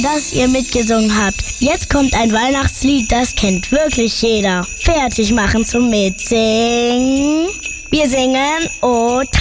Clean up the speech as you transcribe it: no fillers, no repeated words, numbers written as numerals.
dass ihr mitgesungen habt. Jetzt kommt ein Weihnachtslied, das kennt wirklich jeder. Fertig machen zum Mitsingen. Wir singen O